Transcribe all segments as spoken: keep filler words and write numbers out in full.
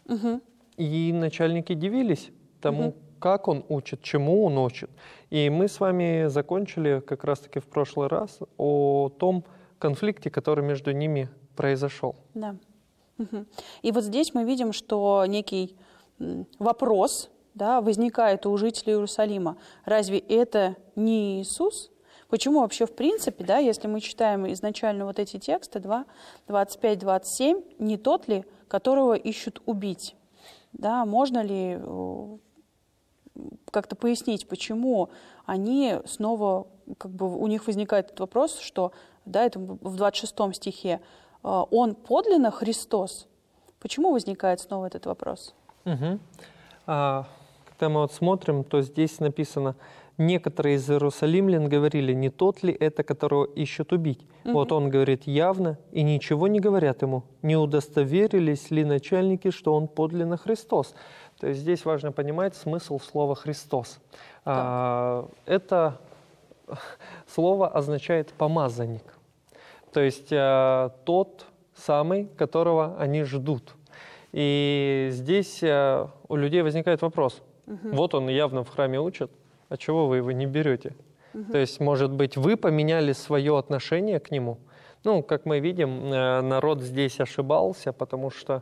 Угу. И начальники дивились тому, Угу. как он учит, чему он учит. И мы с вами закончили как раз-таки в прошлый раз о том конфликте, который между ними произошел. Да. Угу. И вот здесь мы видим, что некий вопрос, да, возникает у жителей Иерусалима. Разве это не Иисус? Почему вообще в принципе, да, если мы читаем изначально вот эти тексты два, двадцать пять двадцать семь, не тот ли, которого ищут убить? Да, можно ли как-то пояснить, почему они снова, как бы у них возникает этот вопрос, что, да, это в двадцать шестом стихе, он подлинно Христос? Почему возникает снова этот вопрос? Угу. А, когда мы вот смотрим, то здесь написано: некоторые из иерусалимлян говорили, не тот ли это, которого ищут убить? Угу. Вот он говорит явно, и ничего не говорят ему. Не удостоверились ли начальники, что он подлинно Христос? То есть здесь важно понимать смысл слова «Христос». А, это слово означает «помазанник». То есть а, тот самый, которого они ждут. И здесь а, у людей возникает вопрос. Угу. Вот он явно в храме учит, а чего вы его не берете? Угу. То есть, может быть, вы поменяли свое отношение к нему? Ну, как мы видим, народ здесь ошибался, потому что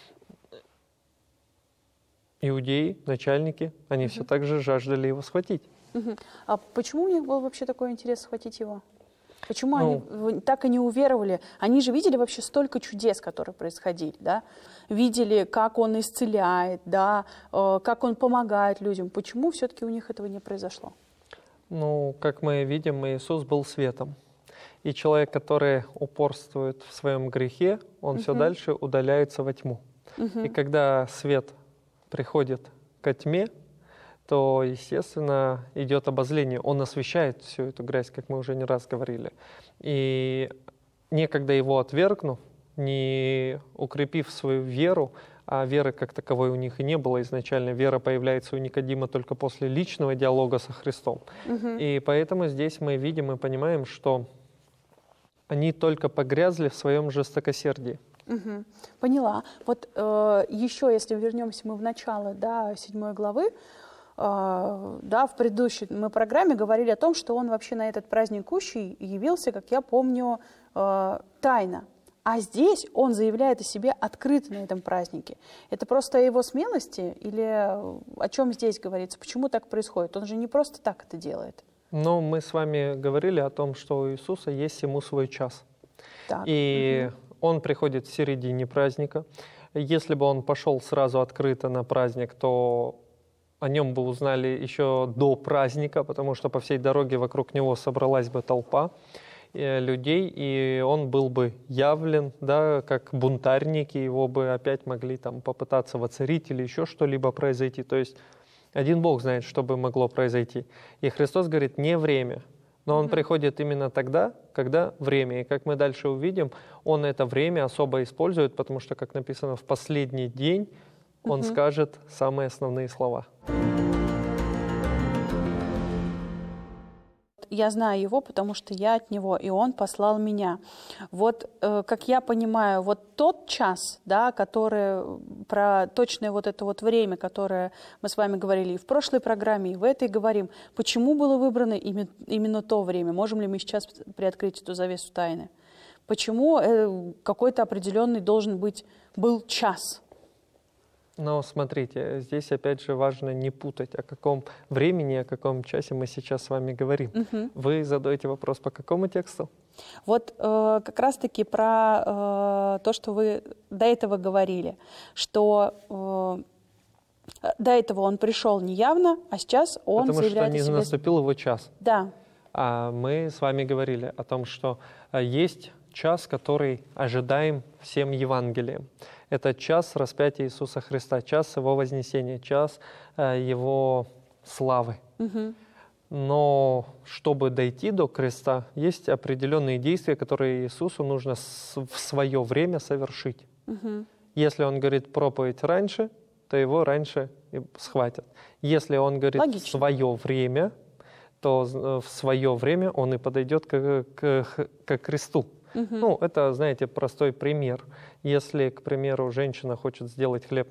иудеи, начальники, они угу. все так же жаждали его схватить. Угу. А почему у них был вообще такой интерес схватить его? Почему ну, они так и не уверовали? Они же видели вообще столько чудес, которые происходили, да? Видели, как он исцеляет, да, как он помогает людям. Почему все-таки у них этого не произошло? Ну, как мы видим, Иисус был светом. И человек, который упорствует в своем грехе, он uh-huh. все дальше удаляется во тьму. Uh-huh. И когда свет приходит ко тьме, то, естественно, идет обозление. Он освещает всю эту грязь, как мы уже не раз говорили. И некогда его отвергнув, не укрепив свою веру, а веры как таковой у них и не было изначально. Вера появляется у Никодима только после личного диалога со Христом. Угу. И поэтому здесь мы видим и понимаем, что они только погрязли в своем жестокосердии. Угу. Поняла. Вот э, еще, если вернемся мы в начало, да, седьмой главы, Uh, да, в предыдущей мы программе говорили о том, что он вообще на этот праздник кущей явился, как я помню, uh, тайно. А здесь он заявляет о себе открыто на этом празднике. Это просто о его смелости или о чем здесь говорится? Почему так происходит? Он же не просто так это делает. Но мы с вами говорили о том, что у Иисуса есть ему свой час. Так. И угу. он приходит в середине праздника. Если бы он пошел сразу открыто на праздник, то о нем бы узнали еще до праздника, потому что по всей дороге вокруг него собралась бы толпа людей, и он был бы явлен, да, как бунтарники, его бы опять могли там попытаться воцарить или еще что-либо произойти. То есть один Бог знает, что бы могло произойти. И Христос говорит, не время. Но Он mm-hmm. приходит именно тогда, когда время. И как мы дальше увидим, Он это время особо использует, потому что, как написано, в последний день Он mm-hmm. скажет самые основные слова. Я знаю его, потому что я от него, и он послал меня. Вот, э, как я понимаю, вот тот час, да, который, про точное вот это вот время, которое мы с вами говорили и в прошлой программе, и в этой говорим, почему было выбрано именно, именно то время? Можем ли мы сейчас приоткрыть эту завесу тайны? Почему э, какой-то определенный должен быть, был час? Но смотрите, здесь опять же важно не путать, о каком времени, о каком часе мы сейчас с вами говорим. Угу. Вы задаете вопрос по какому тексту? Вот э, как раз-таки про э, то, что вы до этого говорили, что э, до этого он пришел неявно, а сейчас он Потому заявляет что не себе... наступил его час. Да. А мы с вами говорили о том, что есть час, который ожидаем всем Евангелием. Это час распятия Иисуса Христа, час Его вознесения, час э, Его славы. Угу. Но чтобы дойти до креста, есть определенные действия, которые Иисусу нужно с, в свое время совершить. Угу. Если Он говорит проповедь раньше, то Его раньше схватят. Если Он говорит Логично. в свое время, то в свое время Он и подойдет к, к, к кресту. Угу. Ну, это, знаете, простой пример. Если, к примеру, женщина хочет сделать хлеб